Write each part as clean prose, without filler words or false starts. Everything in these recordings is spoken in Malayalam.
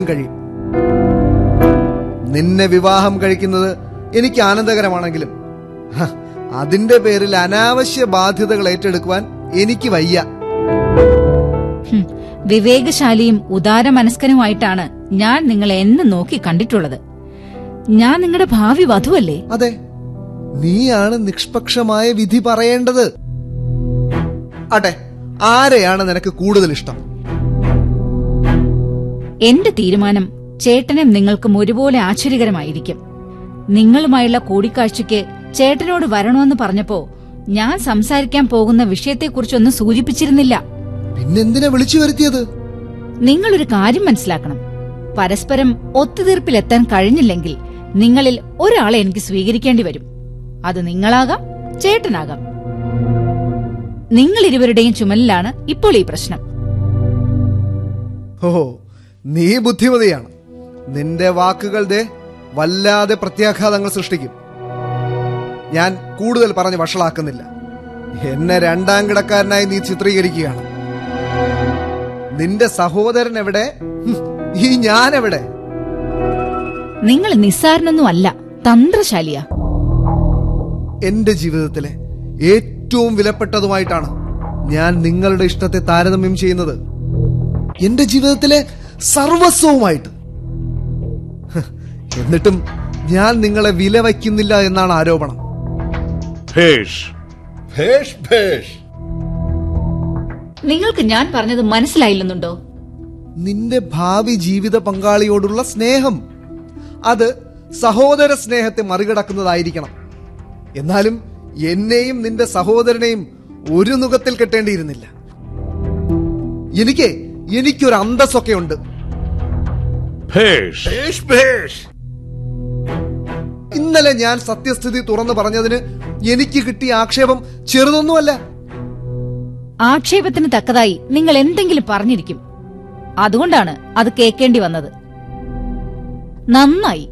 കഴിയും. നിന്നെ വിവാഹം കഴിക്കുന്നത് എനിക്ക് ആനന്ദകരമാണെങ്കിലും അതിന്റെ പേരിൽ അനാവശ്യ ബാധ്യതകൾ ഏറ്റെടുക്കുവാൻ എനിക്ക് വയ്യ. വിവേകശാലിയും ഉദാരമനസ്കനുമായിട്ടാണ് ഞാൻ നിങ്ങളെ എന്നും നോക്കി കണ്ടിട്ടുള്ളത്. ഞാൻ നിങ്ങളുടെ ഭാവി വധുവല്ലേ? അതെ, നീയാണ് നിഷ്പക്ഷമായ വിധി പറയേണ്ടത്. ആട്ടെ, ആരെയാണ് നിനക്ക് കൂടുതൽ ഇഷ്ടം? എന്റെ തീരുമാനം ചേട്ടനും നിങ്ങൾക്കും ഒരുപോലെ ആശ്ചര്യകരമായിരിക്കും. നിങ്ങളുമായുള്ള കൂടിക്കാഴ്ചയ്ക്ക് ചേട്ടനോട് വരണമെന്ന് പറഞ്ഞപ്പോ ഞാൻ സംസാരിക്കാൻ പോകുന്ന വിഷയത്തെക്കുറിച്ചൊന്നും സൂചിപ്പിച്ചിരുന്നില്ല. പിന്നെന്തിനാ വിളിച്ചു വരുത്തിയത്? നിങ്ങളൊരു കാര്യം മനസ്സിലാക്കണം. പരസ്പരം ഒത്തുതീർപ്പിലെത്താൻ കഴിഞ്ഞില്ലെങ്കിൽ നിങ്ങളിൽ ഒരാളെ എനിക്ക് സ്വീകരിക്കേണ്ടി വരും. അത് നിങ്ങളാകാം, ചേട്ടനാകാം. നിങ്ങളിരുവരുടെയും ചുമലിലാണ് ഇപ്പോൾ ഈ പ്രശ്നം. ഓ, നീ ബുദ്ധിമതിയാണ്. നിന്റെ വാക്കുകൾ വല്ലാതെ പ്രത്യാഘാതങ്ങൾ സൃഷ്ടിക്കും. ഞാൻ കൂടുതൽ പറഞ്ഞ് വഷളാക്കുന്നില്ല. എന്നെ രണ്ടാം കിടക്കാരനായി നീ ചിത്രീകരിക്കുകയാണ്. നിന്റെ സഹോദരൻ എവിടെ? ഈ ഞാൻ എവിടെ? നിങ്ങൾ നിസ്സാരനൊന്നും അല്ല, തന്ത്രശാലിയാ. എന്റെ ജീവിതത്തിലെ ഏറ്റവും വിലപ്പെട്ടതുമായിട്ടാണ് ഞാൻ നിങ്ങളുടെ ഇഷ്ടത്തെ താരതമ്യം ചെയ്യുന്നത്. എന്റെ ജീവിതത്തിലെ സർവസ്വവുമായിട്ട്. എന്നിട്ടും ഞാൻ നിങ്ങളെ വില വയ്ക്കുന്നില്ല എന്നാണ് ആരോപണം. നിങ്ങൾക്ക് ഞാൻ പറഞ്ഞത് മനസ്സിലായില്ലെന്നുണ്ടോ? നിന്റെ ഭാവി ജീവിത പങ്കാളിയോടുള്ള സ്നേഹം അത് സഹോദര സ്നേഹത്തെ മറികടക്കുന്നതായിരിക്കണം. എന്നാലും എന്നെയും നിന്റെ സഹോദരനെയും ഒരു നുകത്തിൽ കെട്ടേണ്ടിയിരുന്നില്ല. എനിക്കൊരു അന്തസ്സൊക്കെ ഉണ്ട്. ഇന്നലെ ഞാൻ സത്യസ്ഥിതി തുറന്നു പറഞ്ഞതിന് എനിക്ക് കിട്ടിയ ആക്ഷേപം ചെറുതൊന്നുമല്ല. ആക്ഷേപത്തിന് തക്കതായി നിങ്ങൾ എന്തെങ്കിലും പറഞ്ഞിരിക്കും. അതുകൊണ്ടാണ് അത് കേൾക്കേണ്ടി വന്നത്. നന്നായി.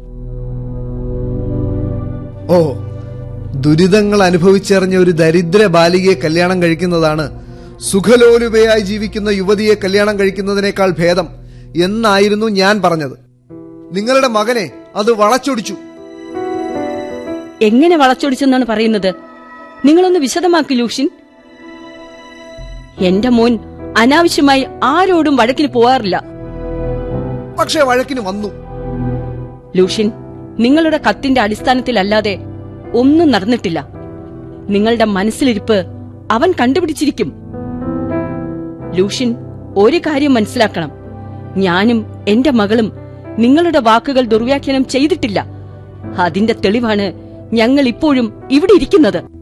ഓ, ദുരിതങ്ങൾ അനുഭവിച്ചറിഞ്ഞ ഒരു ദരിദ്ര ബാലികയെ കല്യാണം കഴിക്കുന്നതാണ് സുഖലോലുപയായി ജീവിക്കുന്ന യുവതിയെ കല്യാണം കഴിക്കുന്നതിനേക്കാൾ ഭേദം എന്നായിരുന്നു ഞാൻ പറഞ്ഞത്. നിങ്ങളുടെ മകനെ അത് വളച്ചൊടിച്ചു. എങ്ങനെ വളച്ചൊടിച്ചെന്നാണ് പറയുന്നത്? നിങ്ങളൊന്ന് വിശദമാക്കി ലൂഷ്യൻ. എന്റെ മോൻ അനാവശ്യമായി ആരോടും വഴക്കിന് പോവാറില്ല. പക്ഷേ വഴക്കിന് വന്നു. ലൂഷ്യൻ, നിങ്ങളുടെ കത്തിന്റെ അടിസ്ഥാനത്തിലല്ലാതെ ഒന്നും നടന്നിട്ടില്ല. നിങ്ങളുടെ മനസ്സിലിരിപ്പ് അവൻ കണ്ടുപിടിച്ചിരിക്കും. ലൂഷ്യൻ, ഒരു കാര്യം മനസ്സിലാക്കണം. ഞാനും എന്റെ മകളും നിങ്ങളുടെ വാക്കുകൾ ദുർവ്യാഖ്യാനം ചെയ്തിട്ടില്ല. അതിന്റെ തെളിവാണ് ഞങ്ങൾ ഇപ്പോഴും ഇവിടെ ഇരിക്കുന്നത്.